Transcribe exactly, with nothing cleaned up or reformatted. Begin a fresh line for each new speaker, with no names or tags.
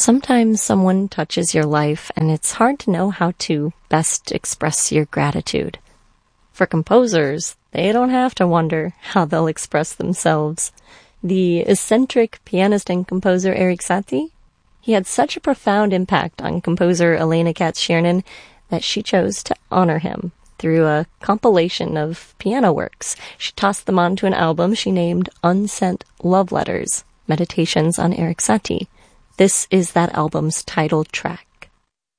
Sometimes someone touches your life and it's hard to know how to best express your gratitude. For composers, they don't have to wonder how they'll express themselves. The eccentric pianist and composer Erik Satie, he had such a profound impact on composer Elena Katz-Kiernan that she chose to honor him through a compilation of piano works. She tossed them onto an album she named Unsent Love Letters, Meditations on Erik Satie. This is that album's title track.